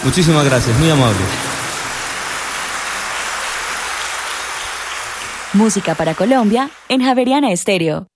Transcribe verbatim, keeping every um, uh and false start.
Muchísimas gracias, muy amable. Música para Colombia en Javeriana Estéreo.